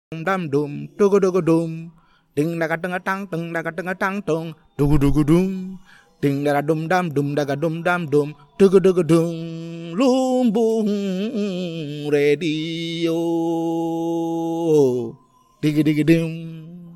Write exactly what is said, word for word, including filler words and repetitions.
dum dum, dugu dugu dum, ding daga dunga tang, dung daga dunga tang dung, dugu dugu dum, ding daga dum dum dum daga dum dum dum, dugu dugu dum, Lumbung Radio, diggy diggy dum.